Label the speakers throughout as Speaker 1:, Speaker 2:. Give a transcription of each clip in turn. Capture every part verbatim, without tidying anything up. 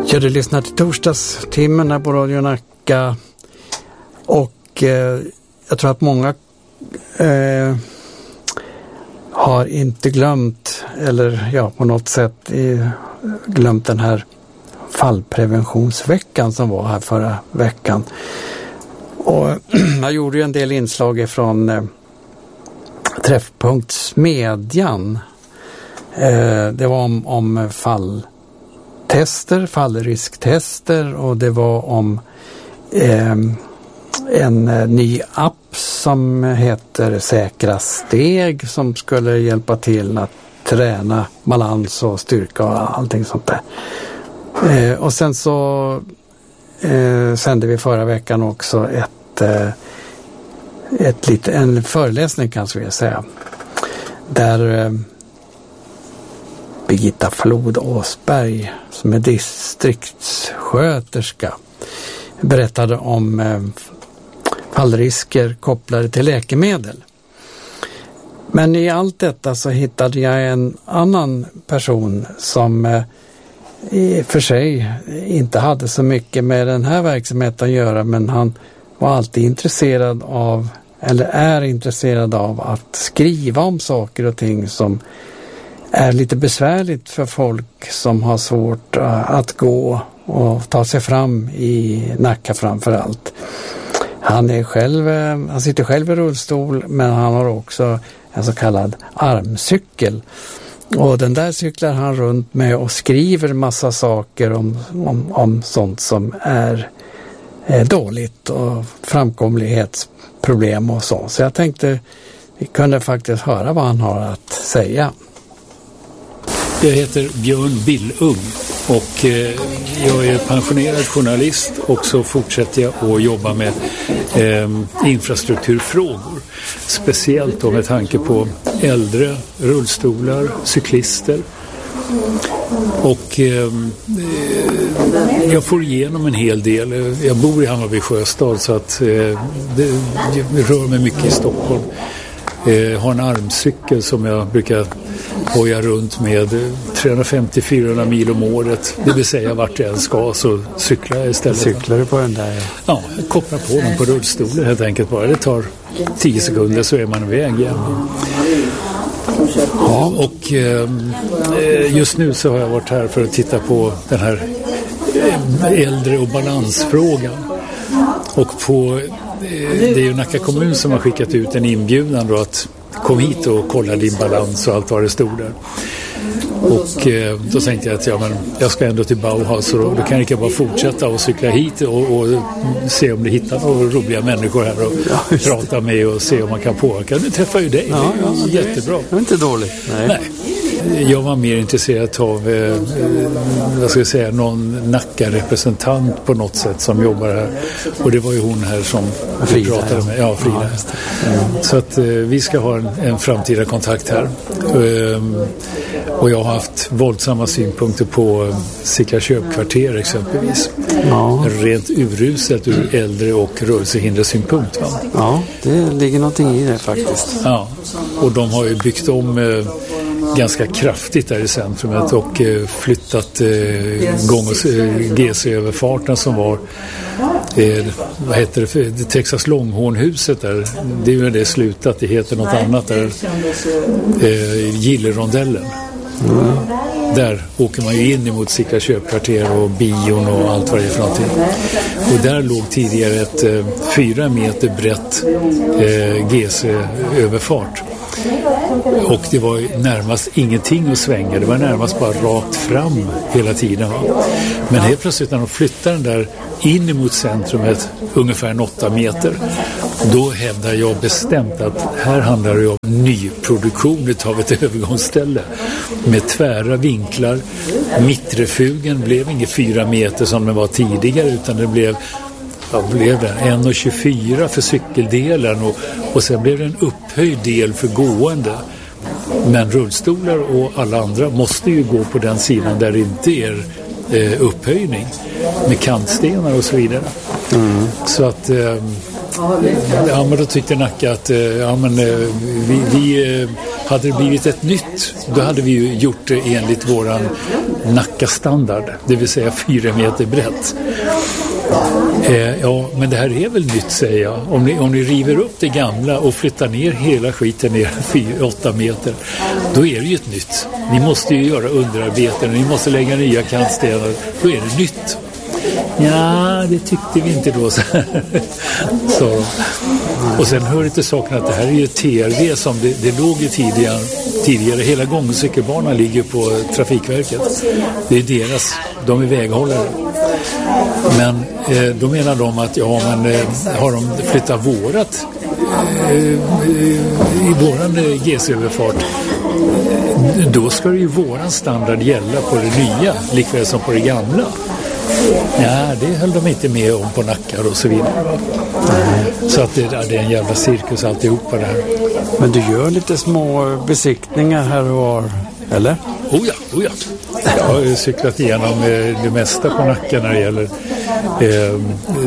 Speaker 1: Ja, du lyssnar till torsdagstimmen här på Radio Nacka och eh, jag tror att många eh, har inte glömt eller ja, på något sätt eh, glömt den här fallpreventionsveckan som var här förra veckan. Och jag gjorde ju en del inslag ifrån eh, Träffpunkt Smedjan. Eh, det var om, om falltester, fallrisktester och det var om eh, en eh, ny app som heter Säkra steg som skulle hjälpa till att träna balans och styrka och allting sånt där. Eh, och sen så eh, sände vi förra veckan också ett, eh, ett lite, en föreläsning kanske vi säga. Där eh, Birgitta Flod Åsberg som är distriktssköterska berättade om eh, fallrisker kopplade till läkemedel. Men i allt detta så hittade jag en annan person som eh, i och för sig inte hade så mycket med den här verksamheten att göra, men han var alltid intresserad av, eller är intresserad av att skriva om saker och ting som är lite besvärligt för folk som har svårt uh, att gå och ta sig fram i Nacka framför allt. Han är själv, uh, han sitter själv i rullstol, men han har också en så kallad armcykel. Och den där cyklar han runt med och skriver massa saker om, om, om sånt som är eh, dåligt och framkomlighetsproblem och så. Så jag tänkte vi kunde faktiskt höra vad han har att säga.
Speaker 2: Jag heter Björn Billung och eh, jag är pensionerad journalist och så fortsätter jag att jobba med eh, infrastrukturfrågor. Speciellt då med tanke på äldre, rullstolar, cyklister. Och eh, jag får igenom en hel del. Jag bor i Hammarby Sjöstad så att eh, det, jag rör mig mycket i Stockholm. Jag har en armcykel som jag brukar hoja runt med trehundrafemtio till fyrahundra mil om året. Det vill säga vart jag än ska så cyklar jag istället.
Speaker 1: Cyklar du på den där?
Speaker 2: Ja, jag kopplar på den på rullstolen helt enkelt bara. Det tar tio sekunder så är man iväg igen. Ja, och eh, just nu så har jag varit här för att titta på den här äldre- och balansfrågan. Och på det är ju Nacka kommun som har skickat ut en inbjudan då att kom hit och kolla din balans och allt vad det stod där. Och eh, då tänkte jag att ja, men jag ska ändå till Bauhaus och då, då kan jag bara fortsätta och cykla hit och, och se om det hittar några roliga människor här och ja, prata med och se om man kan påverka. Nu träffar ju dig,
Speaker 1: ja, ja,
Speaker 2: det är jättebra.
Speaker 1: Det är inte dåligt. Nej. Nej.
Speaker 2: Jag var mer intresserad av eh, vad ska jag säga, någon Nacka-representant på något sätt som jobbar här. Och det var ju hon här som Frida, pratade med. Ja, Frida. Ja, mm. Så att eh, vi ska ha en, en framtida kontakt här. Um, och jag har haft våldsamma synpunkter på eh, Sickla köpkvarter exempelvis. Ja. Rent uruset ur äldre- och rörelsehindersynpunkt. Va? Ja,
Speaker 1: det ligger någonting i det faktiskt.
Speaker 2: Ja, och de har ju byggt om eh, ganska kraftigt där i centrumet och eh, flyttat eh, gång- och eh, G C-överfarten som var eh, vad heter det, det Texas Longhornhuset där, det är ju det slutat, det heter något annat där, eh, Gillerondellen. Mm. Där åker man ju in emot Sickla köpkvarter och bion och allt vad det är för någonting. Och där låg tidigare ett eh, fyra meter brett eh, G C-överfart. Och det var närmast ingenting att svänga. Det var närmast bara rakt fram hela tiden. Men helt plötsligt när de flyttar den där in emot centrumet ungefär en åtta meter, då hävdar jag bestämt att här handlar det om nyproduktion av ett övergångsställe med tvära vinklar. Mittrefugen blev inte fyra meter som den var tidigare, utan det blev Vad blev det? en komma tjugofyra för cykeldelen och, och sen blev det en upphöjd del för gående. Men rullstolar och alla andra måste ju gå på den sidan där det inte är eh, upphöjning med kantstenar och så vidare. Mm. Så att eh, ja, men då tyckte Nacka att eh, ja, men, eh, vi, vi eh, hade det blivit ett nytt, då hade vi ju gjort det enligt våran Nacka-standard, det vill säga fyra meter brett. Eh, ja, men det här är väl nytt, säger jag. Om ni, om ni river upp det gamla och flyttar ner hela skiten ner fyra, åtta meter, då är det ju ett nytt. Ni måste ju göra underarbeten, ni måste lägga nya kantstenar, då är det nytt. Ja, det tyckte vi inte då. Så. Och sen hör det till saken att det här är ju T R V som det, det låg ju tidigare, tidigare. Hela gång- och cykelbanan ligger på Trafikverket. Det är deras, de är väghållare. Men eh, då menar de att ja, men eh, har de flyttat vårat eh, i våran eh, G C-överfart, då ska ju våran standard gälla på det nya likväl som på det gamla. Ja, det höll de inte med om på Nackar och så vidare. Mm. Så att det, det är en jävla cirkus alltihopa det här.
Speaker 1: Men du gör lite små besiktningar här och var, eller?
Speaker 2: Oh ja, oh ja. Jag har cyklat igenom eh, det mesta på Nacka när det gäller eh,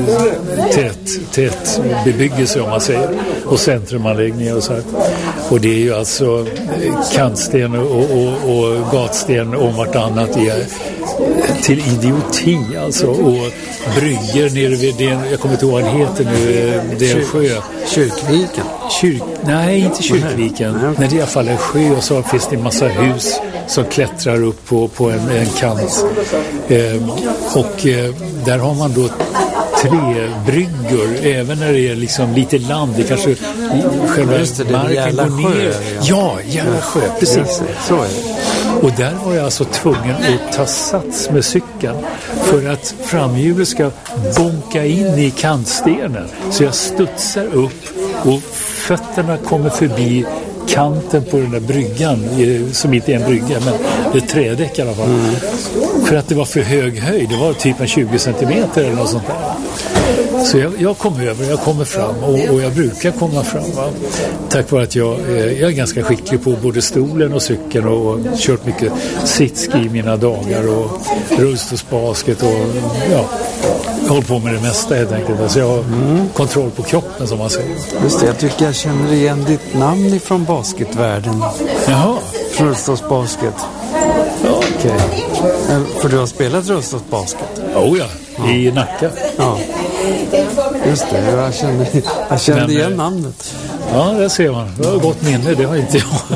Speaker 2: tät, tät bebyggelse, om man säger, och centrumanläggningar och så här. Och det är ju alltså kantsten och, och, och gatsten om vartannat är till idioti alltså, och brygger nere vid den, jag kommer inte ihåg vad den heter nu, det är en sjö.
Speaker 1: Kyrkviken?
Speaker 2: Kyrk, nej, inte Kyrkviken. Nej, nej, det är i alla fall en sjö, och så finns det en massa hus som klättrar upp på, på en, en kant. Eh, och eh, där har man då tre bryggor, även när det är liksom lite land, det kanske själva
Speaker 1: det, det
Speaker 2: marken går ner. Sjö, ja, ja jävla sjö, precis.
Speaker 1: Så är det.
Speaker 2: Och där var jag alltså tvungen att ta sats med cykeln för att framhjulet ska bonka in i kantstenen. Så jag studsar upp och fötterna kommer förbi kanten på den där bryggan, som inte är en brygga, men det är trädäck i alla fall. Mm. För att det var för hög höjd, det var typ en tjugo centimeter eller något sånt där. Så jag, jag kom över, jag kommer fram och, och jag brukar komma fram, va? Tack vare att jag, jag är ganska skicklig på både stolen och cykeln och, och kört mycket sitski i mina dagar och rullstolsbasket och ja, jag håller på med det mesta helt enkelt. Alltså jag har mm. kontroll på kroppen, som man säger.
Speaker 1: Just det, jag tycker jag känner igen ditt namn ifrån basketvärlden.
Speaker 2: Jaha.
Speaker 1: Rullstolsbasket.
Speaker 2: Ja, okej.
Speaker 1: Okay. För du har spelat rullstolsbasket?
Speaker 2: Oh ja, ja, i Nacka. Ja.
Speaker 1: Just det, jag kände, jag kände Men, igen namnet.
Speaker 2: Ja, det ser man. Det har gott minne, det har inte jag.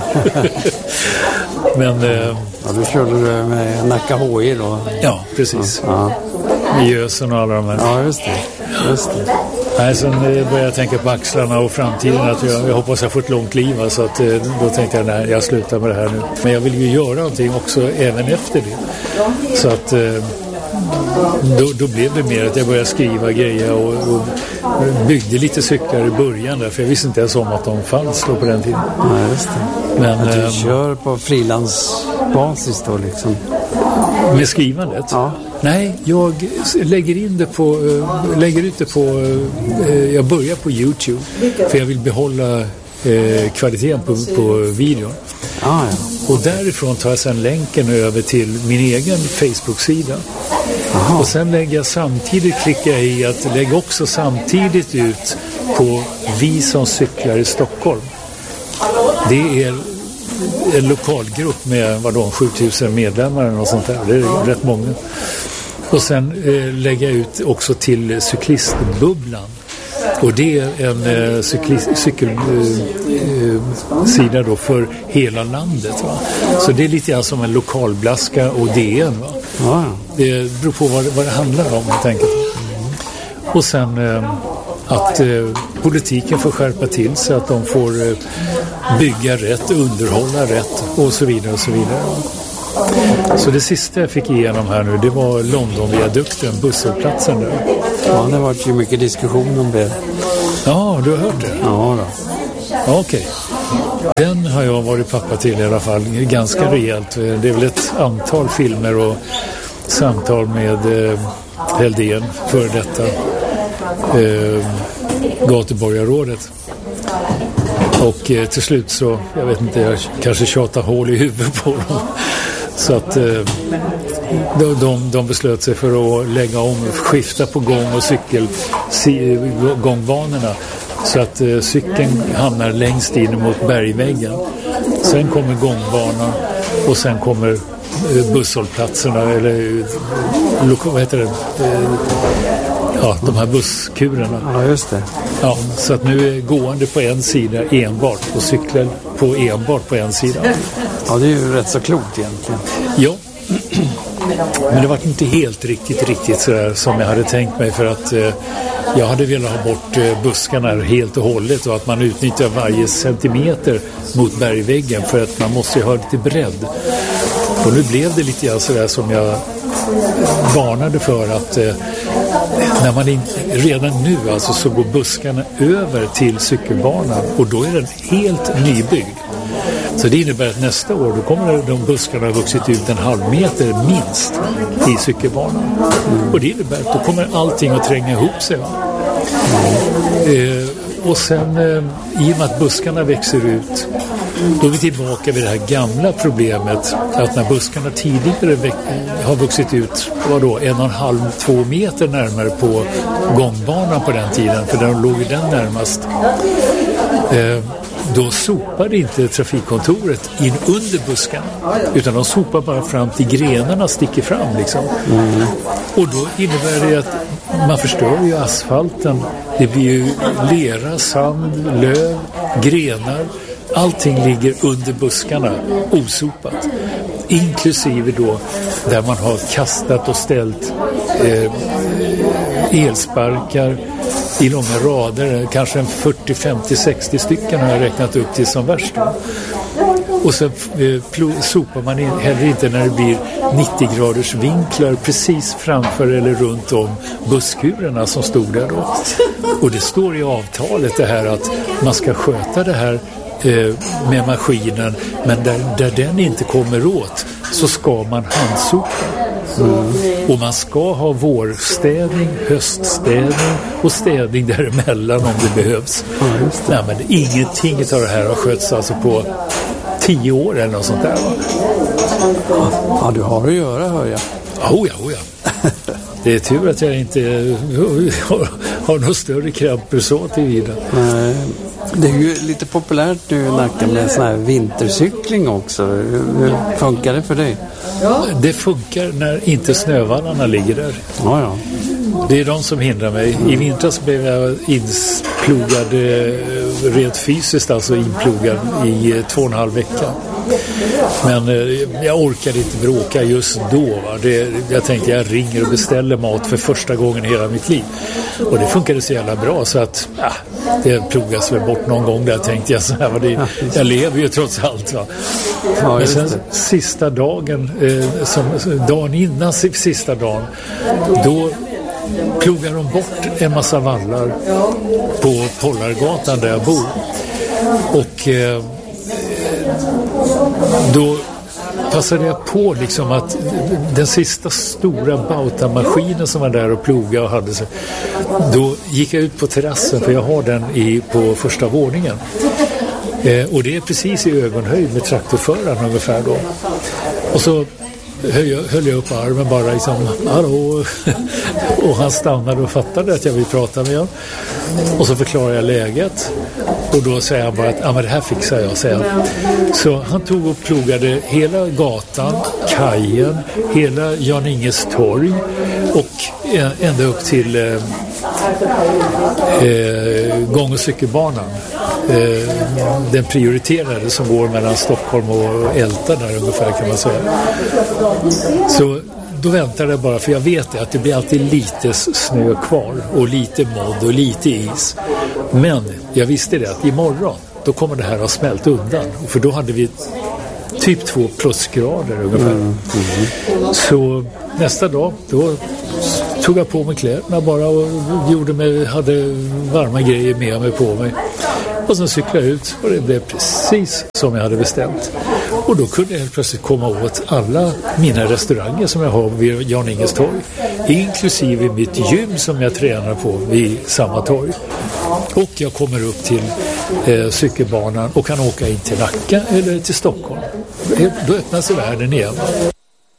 Speaker 2: Men... Eh,
Speaker 1: ja, du körde du med Nacka H I då?
Speaker 2: Ja, precis.
Speaker 1: Ja.
Speaker 2: Med Gösen och alla de här.
Speaker 1: Ja, just det. Just det.
Speaker 2: Nej, sen började jag tänka på axlarna och framtiden, att jag, jag hoppas jag får ett långt liv, så att då tänkte jag, nej, jag slutar med det här nu. Men jag vill ju göra någonting också även efter det. Så att då, då blev det mer att jag började skriva grejer och, och byggde lite cyklar i början där, för jag visste inte ens om att de fanns då på den tiden.
Speaker 1: Nej, just det. Men att du äm, kör på frilansbasis då liksom?
Speaker 2: Med skrivandet?
Speaker 1: Ja.
Speaker 2: Nej, jag lägger in det på, äh, lägger ut det på, äh, jag börjar på YouTube, för jag vill behålla äh, kvaliteten på, på videon.
Speaker 1: Ah, ja.
Speaker 2: Och därifrån tar jag sedan länken över till min egen Facebook-sida. Aha. Och sen lägger jag samtidigt, klickar jag i att lägga också samtidigt ut på Vi som cyklar i Stockholm. Det är en lokalgrupp med vadå, sjutusen medlemmar eller något sånt där. Det är rätt många. Och sen eh, lägger jag ut också till cyklistbubblan. Och det är en eh, cykelsida eh, eh, då för hela landet, va? Så det är lite grann som en lokalblaska och D N, va?
Speaker 1: Ja.
Speaker 2: Det beror på vad, vad det handlar om, helt enkelt. Mm. Och sen eh, att eh, politiken får skärpa till sig, att de får eh, bygga rätt, underhålla rätt och så vidare och så vidare. Så det sista jag fick igenom här nu, det var Londonviadukten, busshållplatsen där.
Speaker 1: Ja, det har varit ju mycket diskussion om det.
Speaker 2: Ja, du har hört det?
Speaker 1: Ja då.
Speaker 2: Ja, okej. Den har jag varit pappa till i alla fall, ganska rejält. Det är väl ett antal filmer och samtal med eh, Heldén, för detta eh, gatuborgarrådet. Och eh, till slut så, jag vet inte, jag kanske tjatar hål i huvudet på dem. Så att eh, de, de, de beslöt sig för att lägga om, skifta på gång- och cykelgångbanorna. Så att eh, cykeln hamnar längst in mot bergväggen. sen kommer gångbanan och sen kommer eh, busshållplatserna eller eh, vad heter det? Eh, ja, de här busskurerna.
Speaker 1: Ja, just det.
Speaker 2: Ja, så att nu är gående på en sida enbart och cyklar på enbart på en sida.
Speaker 1: Ja, det är ju rätt så klokt egentligen.
Speaker 2: Ja. Men det var inte helt riktigt riktigt så där som jag hade tänkt mig, för att eh, jag hade velat ha bort eh, buskarna helt och hållet och att man utnyttjar varje centimeter mot bergväggen, för att man måste ju ha lite bredd. Och nu blev det lite grann så där som jag varnade för, att eh, när man in, redan nu alltså så går buskarna över till cykelbanan och då är den helt nybyggd. Så det innebär att nästa år då kommer de buskarna ha vuxit ut en halv meter minst i cykelbanan. Mm. Och det innebär att då kommer allting att tränga ihop sig. Va? Mm. Eh, och sen eh, i och med att buskarna växer ut, då är vi tillbaka vid det här gamla problemet att när buskarna tidigare väx- har vuxit ut vadå, en och en halv, två meter närmare på gångbanan på den tiden, för där låg den närmast. Eh, Då sopade inte trafikkontoret in under buskarna, utan de sopar bara fram till grenarna sticker fram liksom. Mm. Och då innebär det att man förstör ju asfalten. Det blir ju lera, sand, löv, grenar. Allting ligger under buskarna osopat. Inklusive då där man har kastat och ställt eh, elsparkar i långa rader, kanske en fyrtio, femtio, sextio stycken har jag räknat upp till som värst. Och så eh, plo- sopar man in, heller inte när det blir nittio graders vinklar precis framför eller runt om busskurerna som stod där då. Och det står i avtalet det här att man ska sköta det här eh, med maskinen, men där, där den inte kommer åt så ska man handsopa. Mm. Och man ska ha vårstädning, höststädning och städning däremellan om det behövs. Mm, det. Nej, men ingenting av det här har skötts alltså på tio år eller något sånt där, va?
Speaker 1: Ja, du har att göra, hör jag.
Speaker 2: Oh ja, oh ja. Det är tur att jag inte har, har några större kramper så tillvida.
Speaker 1: Nej. Det är ju lite populärt nu i Nacka med sån här vintercykling också. Hur funkar det för dig?
Speaker 2: Det funkar när inte snövallarna ligger där.
Speaker 1: Ja, ja.
Speaker 2: Det är de som hindrar mig. I vintras blev jag insplogad rent fysiskt, alltså inplogad i två och en halv vecka. Men eh, jag orkade inte bråka just då. Va? Det, jag tänkte jag ringer och beställer mat för första gången i hela mitt liv. Och det funkade så jävla bra så att ja, det plogas väl bort någon gång där, tänkte jag så här. Va? Det, jag lever ju trots allt. Va? Ja, men sen sista dagen, eh, som, dagen innan sista dagen, då plogar de bort en massa vallar på Pollargatan där jag bor. Och eh, då passade jag på liksom att den sista stora bautamaskinen som var där och ploga och hade sig, då gick jag ut på terrassen, för jag har den i, på första våningen. Eh, och det är precis i ögonhöjd med traktorföraren ungefär då. Och så höll jag, höll jag upp armen bara liksom, hallå. Och han stannade och fattade att jag vill prata med honom. Och så förklarade jag läget. Och då säger han bara att ja, men det här fixar jag, säger han. Så han tog och plogade hela gatan, kajen, hela Jan Inges torg och ända upp till eh, eh, gång- och cykelbanan. Eh, den prioriterade som går mellan Stockholm och Älta där ungefär, kan man säga. Så då väntade jag bara, för jag vet att det blir alltid lite snö kvar och lite modd och lite is. Men jag visste det att imorgon då kommer det här att smält undan, för då hade vi typ två plusgrader ungefär. Mm. Mm. Så nästa dag då tog jag på mig kläderna bara och gjorde mig, hade varma grejer med mig på mig. Och sen cyklade jag ut och det blev precis som jag hade bestämt. Och då kunde jag helt plötsligt komma åt alla mina restauranger som jag har vid Jan Inges torg. Inklusive mitt gym som jag tränar på vid samma torg. Och jag kommer upp till eh, cykelbanan och kan åka in till Nacka eller till Stockholm. Då öppnas världen igen.